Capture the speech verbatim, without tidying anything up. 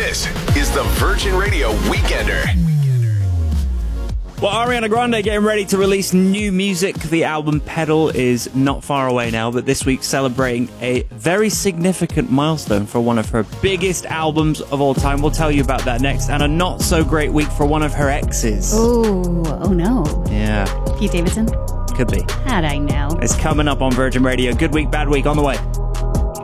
This is the Virgin Radio Weekender. Well, Ariana Grande getting ready to release new music. The album Pedal is not far away now, but this week celebrating a very significant milestone for one of her biggest albums of all time. We'll tell you about that next. And a not so great week for one of her exes. Oh, oh no. Yeah. Pete Davidson? Could be. How'd I know? It's coming up on Virgin Radio. Good week, bad week on the way.